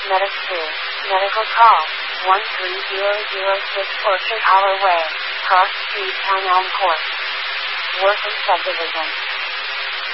Medisphere. Medical call. 13006 Orchard Holler Way. Cross Street, Town Elm Court. Wortham Subdivision.